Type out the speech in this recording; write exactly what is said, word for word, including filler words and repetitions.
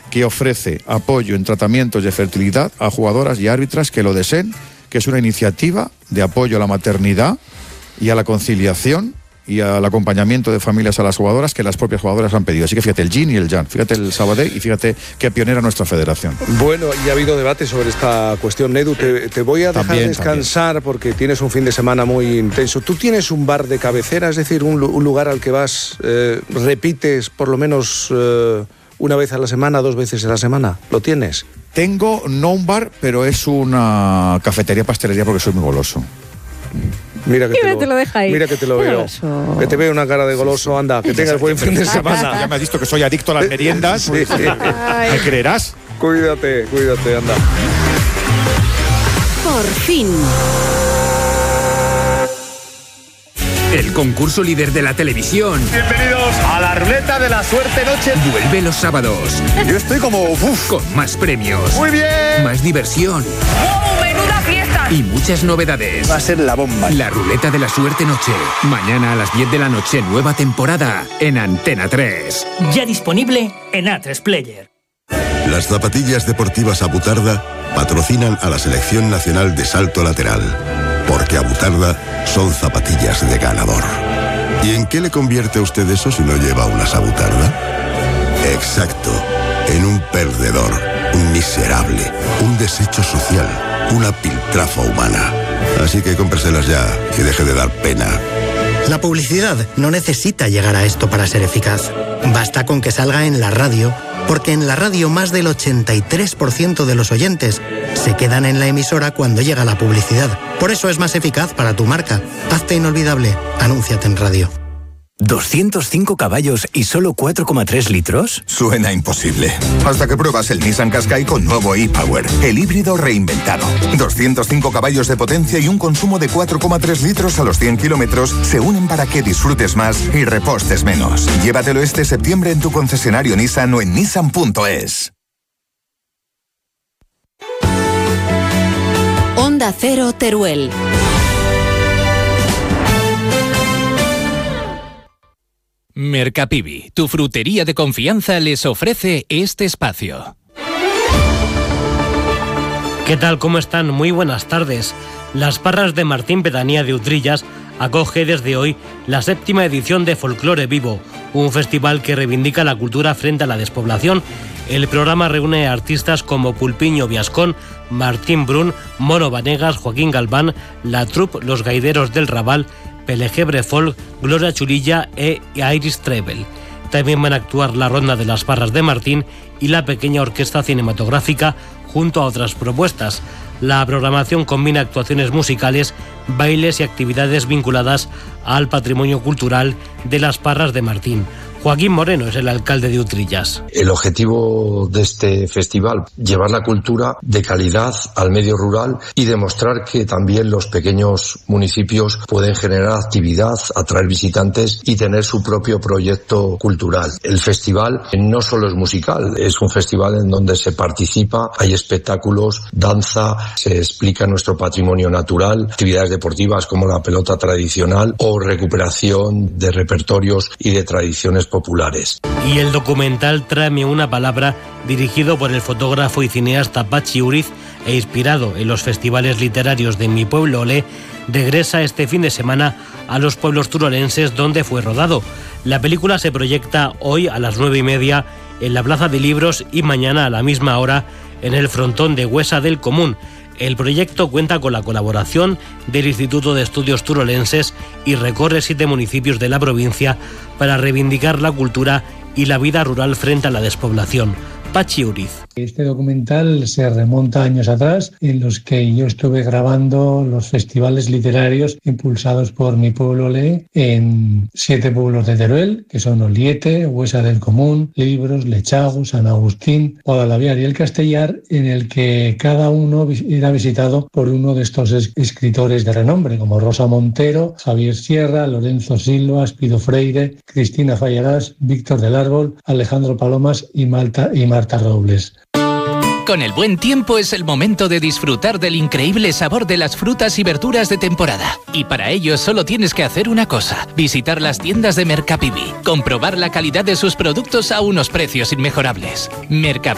que ofrece apoyo en tratamientos de fertilidad a jugadoras y árbitras que lo deseen, que es una iniciativa de apoyo a la maternidad y a la conciliación y al acompañamiento de familias a las jugadoras que las propias jugadoras han pedido. Así que fíjate el yin y el yang, fíjate el Sabadell y fíjate qué pionera nuestra federación. Bueno, y ha habido debate sobre esta cuestión, Edu. Te, te voy a dejar también, descansar también. Porque tienes un fin de semana muy intenso. ¿Tú tienes un bar de cabecera, es decir, un, un lugar al que vas, eh, repites por lo menos eh, una vez a la semana, dos veces a la semana? ¿Lo tienes? Tengo, no un bar, pero es una cafetería, pastelería, porque soy muy goloso. Mira que te, te lo, lo deja ahí. Mira que te lo veo. Goloso. Que te veo una cara de goloso. Anda, que tengas buen fin de semana. Ya me has visto que soy adicto a las meriendas. Sí. ¿Me creerás? Cuídate, cuídate, anda. Por fin. El concurso líder de la televisión. Bienvenidos a la ruleta de la suerte noche. Vuelve los sábados. Yo estoy como uf. Con más premios. Muy bien. Más diversión. ¡Wow! ¡Menuda fiesta! Y muchas novedades. Va a ser la bomba. La ruleta de la suerte noche. Mañana a las diez de la noche, nueva temporada en Antena tres. Ya disponible en A tres Player. Las zapatillas deportivas Abutarda patrocinan a la Selección Nacional de Salto Lateral. Porque Abutarda son zapatillas de ganador. ¿Y en qué le convierte a usted eso si no lleva unas Abutarda? Exacto, en un perdedor, un miserable, un desecho social, una piltrafa humana. Así que cómpreselas ya y deje de dar pena. La publicidad no necesita llegar a esto para ser eficaz. Basta con que salga en la radio, porque en la radio más del ochenta y tres por ciento de los oyentes se quedan en la emisora cuando llega la publicidad. Por eso es más eficaz para tu marca. Hazte inolvidable. Anúnciate en radio. ¿doscientos cinco caballos y solo cuatro coma tres litros? Suena imposible. Hasta que pruebas el Nissan Qashqai con nuevo e-Power, el híbrido reinventado. doscientos cinco caballos de potencia y un consumo de cuatro coma tres litros a los cien kilómetros se unen para que disfrutes más y repostes menos. Llévatelo este septiembre en tu concesionario Nissan o en nissan punto es. Onda Cero Teruel. Mercapibi, tu frutería de confianza, les ofrece este espacio. ¿Qué tal? ¿Cómo están? Muy buenas tardes. Las Parras de Martín Pedanía de Utrillas acoge desde hoy la séptima edición de Folclore Vivo, un festival que reivindica la cultura frente a la despoblación. El programa reúne a artistas como Pulpiño Viascón, Martín Brun, Mono Vanegas, Joaquín Galván, La Troupe, Los Gaideros del Raval, Pelegebre Folk, Gloria Churilla e Iris Treble. También van a actuar la Ronda de las Parras de Martín y la pequeña orquesta cinematográfica junto a otras propuestas. La programación combina actuaciones musicales, bailes y actividades vinculadas al patrimonio cultural de las Parras de Martín. Joaquín Moreno es el alcalde de Utrillas. El objetivo de este festival, llevar la cultura de calidad al medio rural y demostrar que también los pequeños municipios pueden generar actividad, atraer visitantes y tener su propio proyecto cultural. El festival no solo es musical, es un festival en donde se participa, hay espectáculos, danza, se explica nuestro patrimonio natural, actividades deportivas como la pelota tradicional o recuperación de repertorios y de tradiciones populares. Y el documental Tráeme una palabra, dirigido por el fotógrafo y cineasta Pachi Uriz e inspirado en los festivales literarios de Mi Pueblo Olé, regresa este fin de semana a los pueblos turolenses donde fue rodado. La película se proyecta hoy a las nueve y media en la Plaza de Libros y mañana a la misma hora en el frontón de Huesa del Común. El proyecto cuenta con la colaboración del Instituto de Estudios Turolenses y recorre siete municipios de la provincia para reivindicar la cultura y la vida rural frente a la despoblación. Pachi Uriz. Este documental se remonta años atrás, en los que yo estuve grabando los festivales literarios impulsados por Mi Pueblo Olé en siete pueblos de Teruel, que son Oliete, Huesa del Común, Libros, Lechago, San Agustín, Guadalaviar y El Castellar, en el que cada uno era visitado por uno de estos escritores de renombre, como Rosa Montero, Javier Sierra, Lorenzo Silva, Espido Freire, Cristina Fallarás, Víctor del Árbol, Alejandro Palomas y Malta y Marta Robles. Con el buen tiempo es el momento de disfrutar del increíble sabor de las frutas y verduras de temporada. Y para ello solo tienes que hacer una cosa: visitar las tiendas de Mercapibi, comprobar la calidad de sus productos a unos precios inmejorables. Mercapibi.